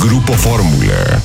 Grupo Fórmula.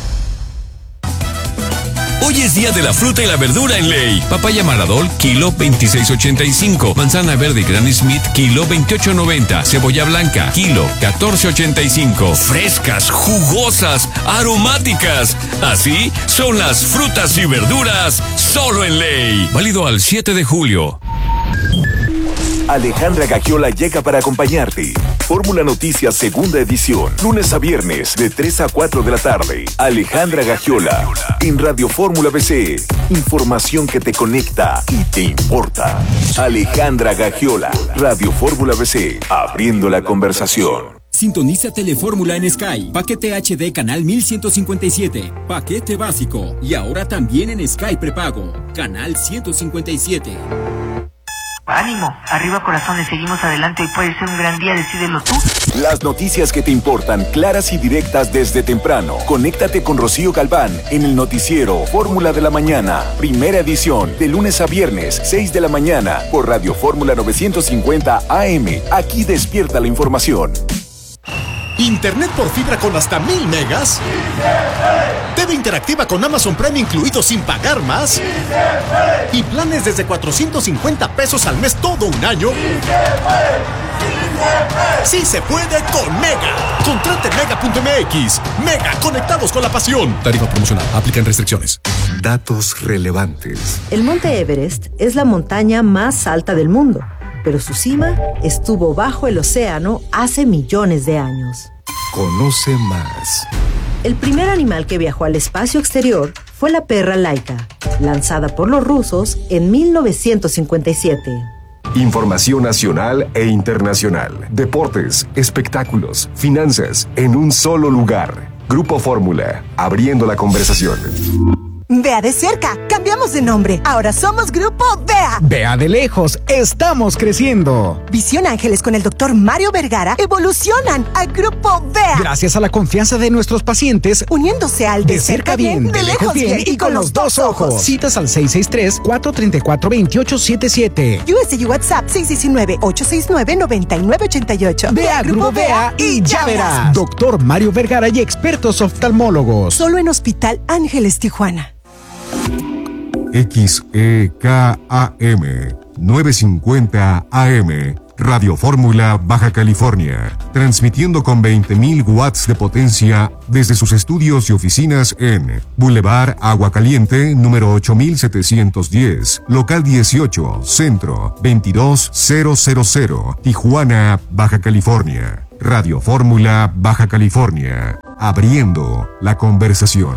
Hoy es día de la fruta y la verdura en Ley. Papaya Maradol, kilo 26.85. Manzana verde Granny Smith, kilo 28.90. Cebolla blanca, kilo 14.85. Frescas, jugosas, aromáticas. Así son las frutas y verduras solo en Ley. Válido al 7 de julio. Alejandra Gagiola llega para acompañarte. Fórmula Noticias segunda edición, lunes a viernes de 3 a 4 de la tarde. Alejandra Gagiola en Radio Fórmula BC. Información que te conecta y te importa. Alejandra Gagiola, Radio Fórmula BC, abriendo la conversación. Sintoniza Telefórmula en Sky. Paquete HD canal 1157. Paquete básico. Y ahora también en Sky prepago. Canal 157. Ánimo, arriba corazones, seguimos adelante, hoy puede ser un gran día, decídelo tú. Las noticias que te importan, claras y directas desde temprano. Conéctate con Rocío Galván en el noticiero Fórmula de la Mañana, primera edición, de lunes a viernes, 6 de la mañana, por Radio Fórmula 950 AM. Aquí despierta la información. Internet por fibra con hasta 1000 megas. TV interactiva con Amazon Prime incluido sin pagar más. Y planes desde 450 pesos al mes todo un año. Sí se puede con Mega. Contrate Mega.mx. Mega, conectados con la pasión. Tarifa promocional. Aplican restricciones. Datos relevantes. El monte Everest es la montaña más alta del mundo, pero su cima estuvo bajo el océano hace millones de años. Conoce más. El primer animal que viajó al espacio exterior fue la perra Laika, lanzada por los rusos en 1957. Información nacional e internacional. Deportes, espectáculos, finanzas, en un solo lugar. Grupo Fórmula, abriendo la conversación. Vea de cerca, cambiamos de nombre. Ahora somos Grupo Vea. Vea de lejos, estamos creciendo. Visión Ángeles con el doctor Mario Vergara evolucionan a Grupo Vea. Gracias a la confianza de nuestros pacientes, uniéndose al de cerca bien, de lejos bien y con los dos ojos. Citas al 663-434-2877. USA y WhatsApp 619-869-9988. Vea Grupo Vea y ya verás. Doctor Mario Vergara y expertos oftalmólogos. Solo en Hospital Ángeles Tijuana. XEKAM 950 AM, Radio Fórmula Baja California, transmitiendo con 20.000 watts de potencia desde sus estudios y oficinas en Boulevard Agua Caliente, número 8710, local 18, centro 22000, Tijuana, Baja California. Radio Fórmula Baja California, abriendo la conversación.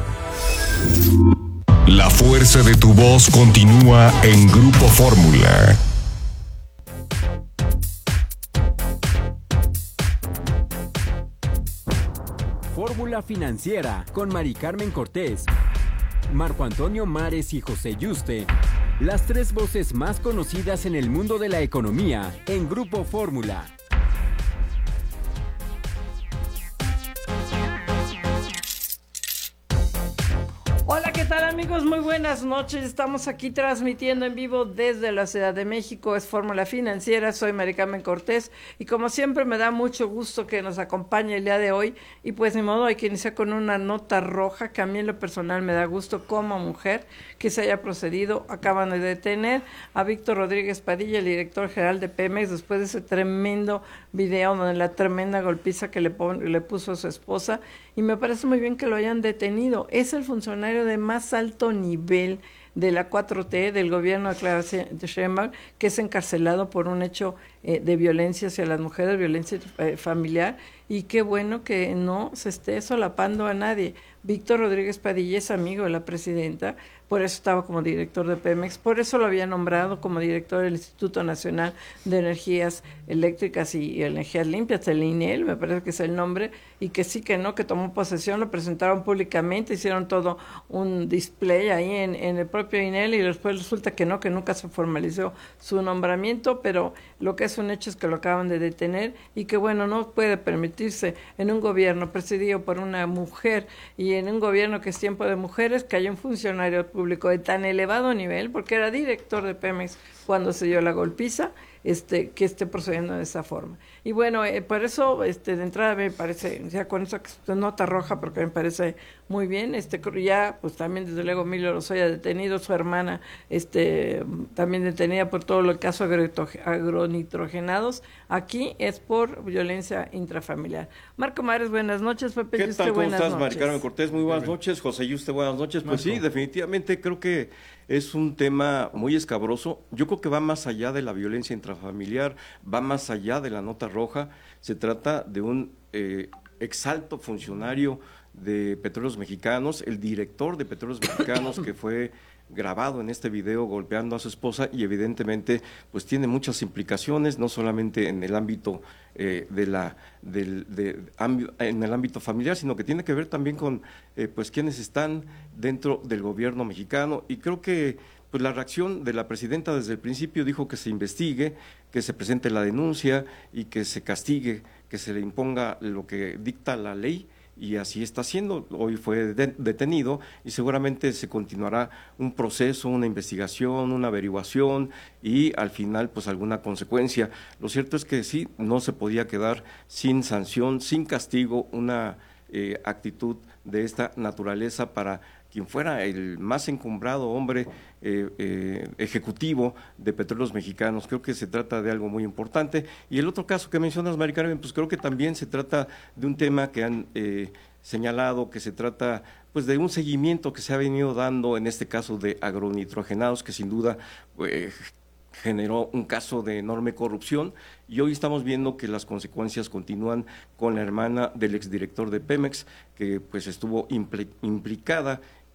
La fuerza de tu voz continúa en Grupo Fórmula. Fórmula Financiera con Mari Carmen Cortés, Marco Antonio Mares y José Yuste. Las tres voces más conocidas en el mundo de la economía en Grupo Fórmula. Hola, ¿qué tal amigos? Muy buenas noches. Estamos aquí transmitiendo en vivo desde la Ciudad de México. Es Fórmula Financiera. Soy Mari Carmen Cortés y como siempre me da mucho gusto que nos acompañe el día de hoy. Y pues ni modo, hay que iniciar con una nota roja que a mí en lo personal me da gusto como mujer que se haya procedido. Acaban de detener a Víctor Rodríguez Padilla, el director general de Pemex, después de ese tremendo video donde la tremenda golpiza que le puso a su esposa. Y me parece muy bien que lo hayan detenido. Es el funcionario de más alto nivel de la 4T, del gobierno de Clara Sheinbaum, que es encarcelado por un hecho de violencia hacia las mujeres, violencia familiar, y qué bueno que no se esté solapando a nadie. Víctor Rodríguez Padilla es amigo de la presidenta, por eso estaba como director de Pemex, por eso lo había nombrado como director del Instituto Nacional de Energías Eléctricas y Energías Limpias, el INEL, me parece que es el nombre, y que sí que no, que tomó posesión, lo presentaron públicamente, hicieron todo un display ahí en el propio INEL, y después resulta que no, que nunca se formalizó su nombramiento, pero lo que es un hecho es que lo acaban de detener, y que bueno, no puede permitirse en un gobierno presidido por una mujer, y en un gobierno que es tiempo de mujeres, que haya un funcionario público de tan elevado nivel, porque era director de Pemex cuando se dio la golpiza, que esté procediendo de esa forma. Y bueno, por eso de entrada me parece, ya con esa nota roja, porque me parece muy bien, ya pues también desde luego Emilio Lozoya detenido, su hermana también detenida por todo el caso agronitrogenados. Aquí es por violencia intrafamiliar. Marco Mares, buenas noches. Pepe ¿Qué Yuste, tal? ¿Cómo estás, noches. Mari Carmen Cortés? Muy buenas noches. José Yuste, buenas noches. Pues sí, definitivamente creo que es un tema muy escabroso. Yo creo que va más allá de la violencia intrafamiliar, va más allá de la nota roja. Se trata de un exalto funcionario de Petróleos Mexicanos, el director de Petróleos Mexicanos que fue grabado en este video golpeando a su esposa y evidentemente pues tiene muchas implicaciones, no solamente en el ámbito en el ámbito familiar, sino que tiene que ver también con pues quienes están dentro del gobierno mexicano. Y creo que pues la reacción de la presidenta desde el principio dijo que se investigue, que se presente la denuncia y que se castigue, que se le imponga lo que dicta la ley. Y así está haciendo. Hoy fue detenido y seguramente se continuará un proceso, una investigación, una averiguación y al final pues alguna consecuencia. Lo cierto es que sí, no se podía quedar sin sanción, sin castigo, una actitud de esta naturaleza para quien fuera el más encumbrado hombre ejecutivo de Petróleos Mexicanos. Creo que se trata de algo muy importante. Y el otro caso que mencionas, Mari Carmen, pues creo que también se trata de un tema que han señalado, que se trata pues de un seguimiento que se ha venido dando en este caso de agronitrogenados, que sin duda generó un caso de enorme corrupción y hoy estamos viendo que las consecuencias continúan con la hermana del exdirector de Pemex, que pues estuvo implicada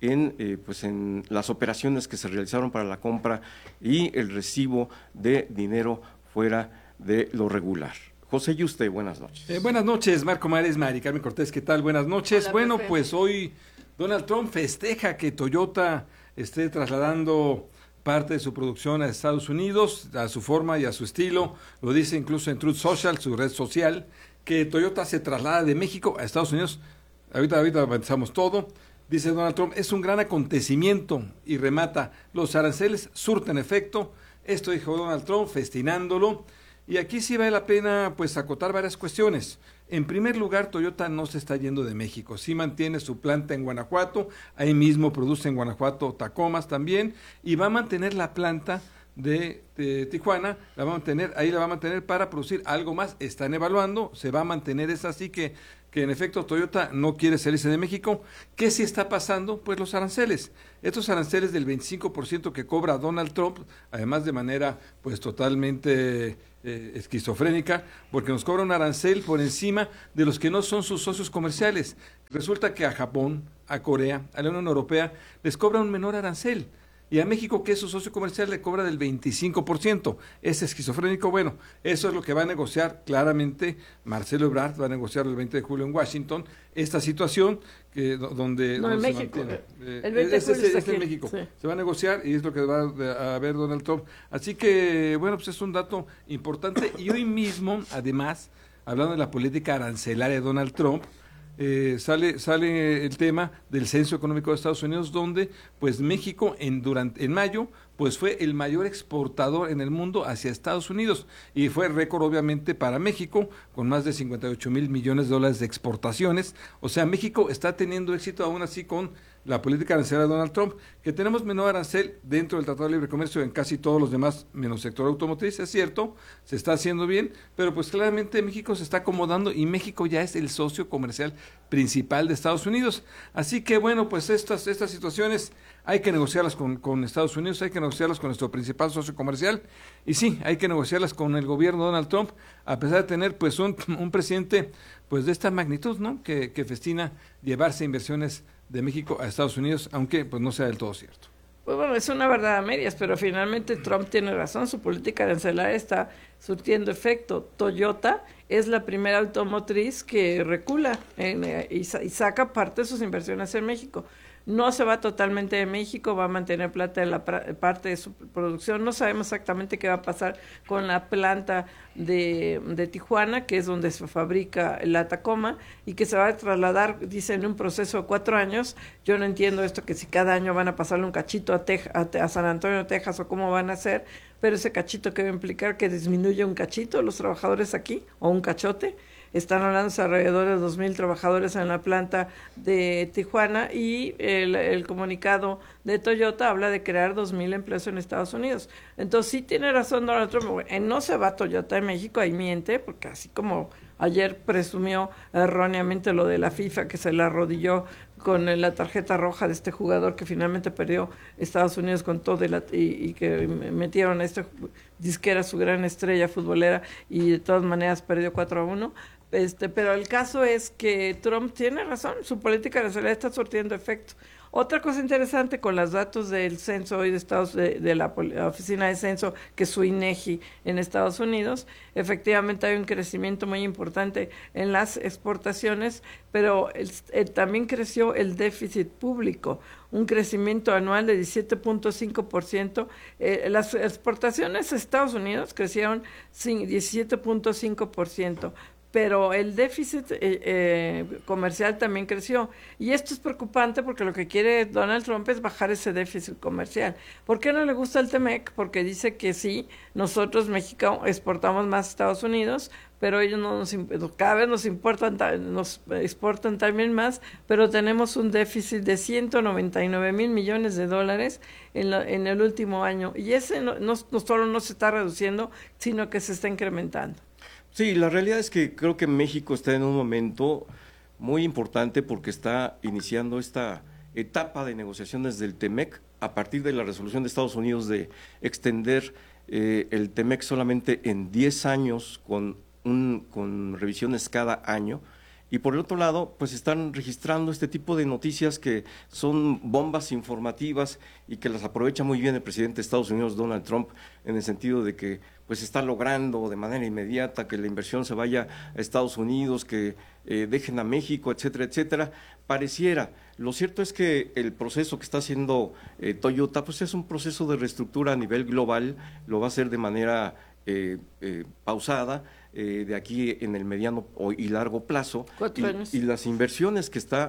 en las operaciones que se realizaron para la compra y el recibo de dinero fuera de lo regular. José Yuste, buenas noches. Buenas noches, Marco Mares, Mari Carmen Cortés, ¿qué tal? Buenas noches. Hola, bueno, Pepe. pues hoy Donald Trump festeja que Toyota esté trasladando parte de su producción a Estados Unidos, a su forma y a su estilo. Lo dice incluso en Truth Social, su red social, que Toyota se traslada de México a Estados Unidos. Ahorita avanzamos todo. Dice Donald Trump, es un gran acontecimiento y remata, los aranceles surten efecto. Esto dijo Donald Trump, festinándolo. Y aquí sí vale la pena pues acotar varias cuestiones. En primer lugar, Toyota no se está yendo de México, sí mantiene su planta en Guanajuato, ahí mismo produce en Guanajuato Tacomas también, y va a mantener la planta de Tijuana, la va a mantener para producir algo más. Están evaluando, se va a mantener, es así que en efecto Toyota no quiere salirse de México. ¿Qué sí está pasando? Pues los aranceles. Estos aranceles del 25% que cobra Donald Trump, además de manera pues totalmente esquizofrénica, porque nos cobra un arancel por encima de los que no son sus socios comerciales. Resulta que a Japón, a Corea, a la Unión Europea les cobra un menor arancel. Y a México, que es su socio comercial, le cobra del 25%. Es esquizofrénico. Bueno, eso es lo que va a negociar claramente Marcelo Ebrard, va a negociar el 20 de julio en Washington, esta situación donde en México. El 20 de julio es en México. Sí. Se va a negociar y es lo que va a ver Donald Trump. Así que, bueno, pues es un dato importante. Y hoy mismo, además, hablando de la política arancelaria de Donald Trump, sale el tema del Censo Económico de Estados Unidos, donde pues México en mayo pues fue el mayor exportador en el mundo hacia Estados Unidos y fue récord obviamente para México con más de 58,000 millones de dólares de exportaciones. O sea, México está teniendo éxito aún así con la política arancelaria de Donald Trump, que tenemos menor arancel dentro del Tratado de Libre Comercio en casi todos los demás, menos sector automotriz, es cierto, se está haciendo bien, pero pues claramente México se está acomodando y México ya es el socio comercial principal de Estados Unidos. Así que bueno, pues estas situaciones hay que negociarlas con Estados Unidos, hay que negociarlas con nuestro principal socio comercial y sí, hay que negociarlas con el gobierno de Donald Trump, a pesar de tener pues un presidente pues de esta magnitud, ¿no? Que festina llevarse inversiones de México a Estados Unidos, aunque pues no sea del todo cierto. Pues bueno, es una verdad a medias, pero finalmente Trump tiene razón, su política arancelaria está surtiendo efecto. Toyota es la primera automotriz que recula y saca parte de sus inversiones en México. No se va totalmente de México, va a mantener parte de su producción. No sabemos exactamente qué va a pasar con la planta de Tijuana, que es donde se fabrica la Tacoma, y que se va a trasladar, dicen, en un proceso de 4 años. Yo no entiendo esto, que si cada año van a pasarle un cachito a San Antonio, Texas, o cómo van a hacer, pero ese cachito que va a implicar que disminuye un cachito los trabajadores aquí, o un cachote. Están hablando de alrededor de 2,000 trabajadores en la planta de Tijuana, y el comunicado de Toyota habla de crear 2,000 empleos en Estados Unidos. Entonces sí tiene razón Donald Trump, no se va Toyota de México, ahí miente, porque así como ayer presumió erróneamente lo de la FIFA, que se le arrodilló con la tarjeta roja de este jugador que finalmente perdió Estados Unidos con todo y que metieron a que era su gran estrella futbolera, y de todas maneras perdió 4-1. Pero el caso es que Trump tiene razón, su política nacional está surtiendo efecto. Otra cosa interesante con los datos del censo hoy de la Oficina de Censo, que es su INEGI en Estados Unidos, efectivamente hay un crecimiento muy importante en las exportaciones, pero también creció el déficit público, un crecimiento anual de 17.5%. Las exportaciones a Estados Unidos crecieron 17.5%. Pero el déficit comercial también creció. Y esto es preocupante porque lo que quiere Donald Trump es bajar ese déficit comercial. ¿Por qué no le gusta el TEMEC? Porque dice que sí, nosotros, México, exportamos más a Estados Unidos, pero ellos cada vez nos exportan también más, pero tenemos un déficit de 199,000 millones de dólares en el último año. Y ese no solo no se está reduciendo, sino que se está incrementando. Sí, la realidad es que creo que México está en un momento muy importante porque está iniciando esta etapa de negociaciones del TEMEC a partir de la resolución de Estados Unidos de extender el TEMEC solamente en 10 años con revisiones cada año. Y por el otro lado, pues están registrando este tipo de noticias que son bombas informativas y que las aprovecha muy bien el presidente de Estados Unidos, Donald Trump, en el sentido de que pues está logrando de manera inmediata que la inversión se vaya a Estados Unidos, que dejen a México, etcétera, etcétera. Pareciera. Lo cierto es que el proceso que está haciendo Toyota, pues es un proceso de reestructura a nivel global, lo va a hacer de manera pausada, de aquí en el mediano y largo plazo, 4 años. Y las inversiones que está,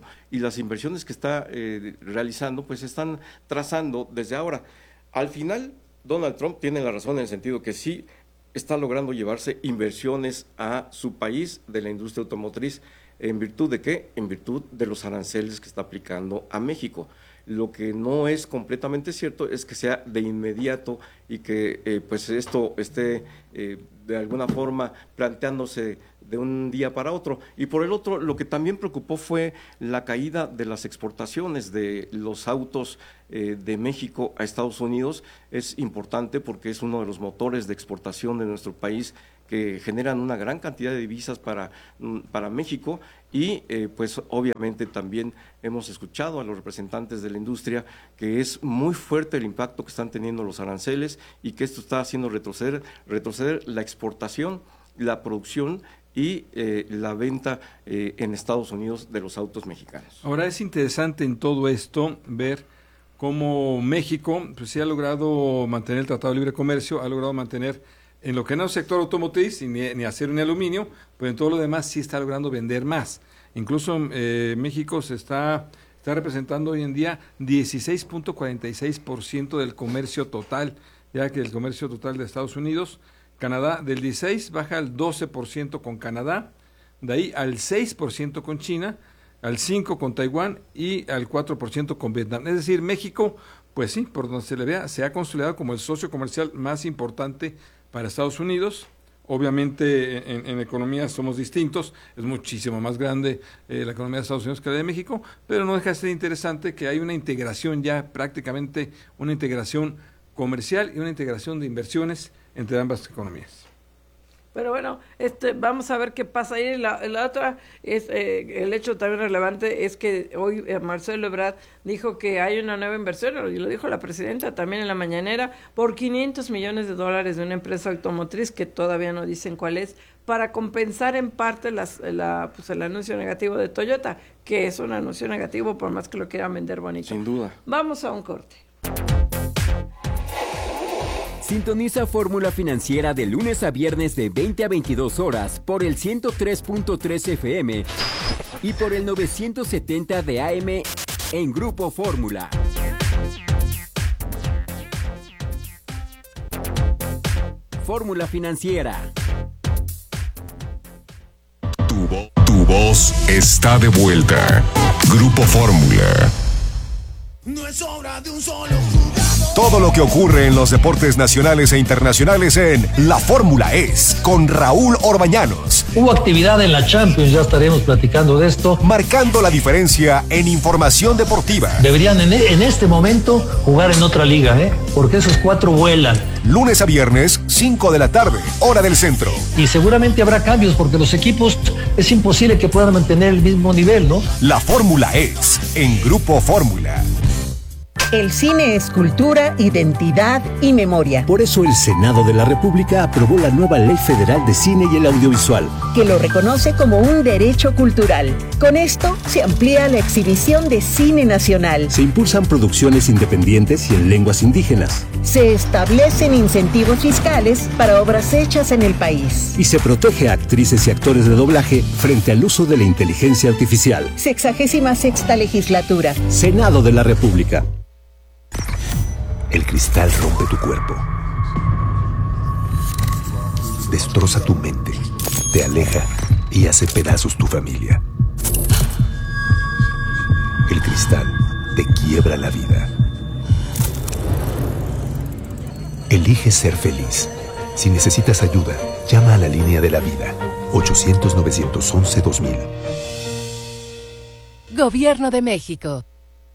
realizando, pues están trazando desde ahora. Al final, Donald Trump tiene la razón en el sentido que sí está logrando llevarse inversiones a su país de la industria automotriz. ¿En virtud de qué? En virtud de los aranceles que está aplicando a México. Lo que no es completamente cierto es que sea de inmediato y que pues esto esté de alguna forma planteándose de un día para otro. Y por el otro, lo que también preocupó fue la caída de las exportaciones de los autos de México a Estados Unidos. Es importante porque es uno de los motores de exportación de nuestro país que generan una gran cantidad de divisas para México y pues obviamente también hemos escuchado a los representantes de la industria que es muy fuerte el impacto que están teniendo los aranceles y que esto está haciendo retroceder la exportación, la producción y la venta en Estados Unidos de los autos mexicanos. Ahora es interesante en todo esto ver cómo México pues sí ha logrado mantener el Tratado de Libre Comercio, ha logrado mantener en lo que no es sector automotriz, ni acero ni aluminio, pero en todo lo demás sí está logrando vender más. Incluso México se está representando hoy en día 16.46% del comercio total, ya que el comercio total de Estados Unidos, Canadá, del 16 baja al 12% con Canadá, de ahí al 6% con China, al 5% con Taiwán y al 4% con Vietnam. Es decir, México, pues sí, por donde se le vea, se ha consolidado como el socio comercial más importante para Estados Unidos. Obviamente en economía somos distintos, es muchísimo más grande la economía de Estados Unidos que la de México, pero no deja de ser interesante que hay una integración ya, prácticamente una integración comercial y una integración de inversiones entre ambas economías. Pero bueno, vamos a ver qué pasa ahí. La otra es el hecho también relevante es que hoy Marcelo Ebrard dijo que hay una nueva inversión, y lo dijo la presidenta también en la mañanera, por $500 millones de una empresa automotriz que todavía no dicen cuál es, para compensar en parte el anuncio negativo de Toyota, que es un anuncio negativo por más que lo quieran vender bonito. Sin duda. Vamos a un corte. Sintoniza Fórmula Financiera de lunes a viernes de 20 a 22 horas por el 103.3 FM y por el 970 de AM en Grupo Fórmula. Fórmula Financiera. Tu voz está de vuelta. Grupo Fórmula. No es obra de un solo jugador. Todo lo que ocurre en los deportes nacionales e internacionales en La Fórmula es con Raúl Orbañanos. Hubo actividad en la Champions, ya estaremos platicando de esto. Marcando la diferencia en información deportiva. Deberían en este momento jugar en otra liga, porque esos 4 vuelan. Lunes a viernes, 5 de la tarde, hora del centro. Y seguramente habrá cambios porque los equipos es imposible que puedan mantener el mismo nivel, ¿no? La Fórmula es en Grupo Fórmula. El cine es cultura, identidad y memoria. Por eso el Senado de la República aprobó la nueva Ley Federal de Cine y el Audiovisual, que lo reconoce como un derecho cultural. Con esto se amplía la exhibición de cine nacional. Se impulsan producciones independientes y en lenguas indígenas. Se establecen incentivos fiscales para obras hechas en el país. Y se protege a actrices y actores de doblaje frente al uso de la inteligencia artificial. 66ª legislatura. Senado de la República. El cristal rompe tu cuerpo, destroza tu mente, te aleja y hace pedazos tu familia. El cristal te quiebra la vida. Elige ser feliz. Si necesitas ayuda, llama a la línea de la vida, 800-911-2000. Gobierno de México.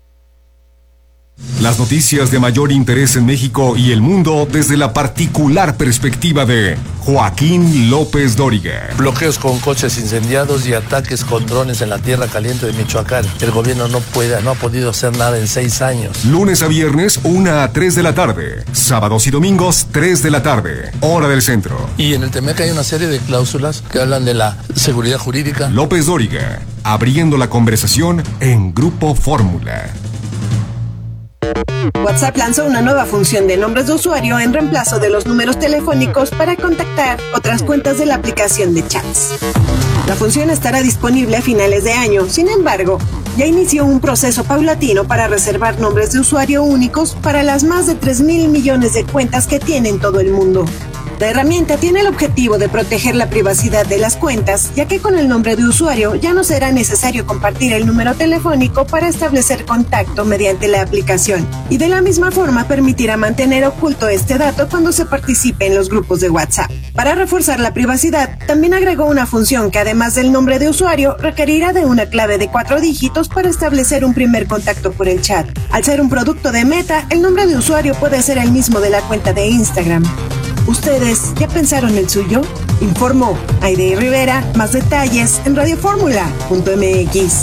Las noticias de mayor interés en México y el mundo desde la particular perspectiva de Joaquín López Dóriga. Bloqueos con coches incendiados y ataques con drones en la tierra caliente de Michoacán. El gobierno no ha podido hacer nada en 6 años. Lunes a viernes, 1 a 3 de la tarde. Sábados y domingos, 3 de la tarde. Hora del centro. Y en el TEMEC hay una serie de cláusulas que hablan de la seguridad jurídica. López Dóriga, abriendo la conversación en Grupo Fórmula. WhatsApp lanzó una nueva función de nombres de usuario en reemplazo de los números telefónicos para contactar otras cuentas de la aplicación de chats. La función estará disponible a finales de año, sin embargo, ya inició un proceso paulatino para reservar nombres de usuario únicos para las más de 3.000 millones de cuentas que tiene en todo el mundo. La herramienta tiene el objetivo de proteger la privacidad de las cuentas, ya que con el nombre de usuario ya no será necesario compartir el número telefónico para establecer contacto mediante la aplicación, y de la misma forma permitirá mantener oculto este dato cuando se participe en los grupos de WhatsApp. Para reforzar la privacidad, también agregó una función que además del nombre de usuario requerirá de una clave de 4 dígitos para establecer un primer contacto por el chat. Al ser un producto de Meta, el nombre de usuario puede ser el mismo de la cuenta de Instagram. ¿Ustedes ya pensaron el suyo? Informó Aide Rivera. Más detalles en radioformula.mx.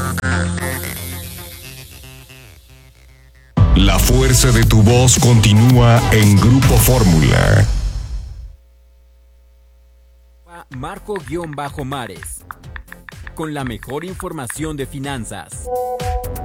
La fuerza de tu voz continúa en Grupo Fórmula. Marco-Mares. Con la mejor información de finanzas.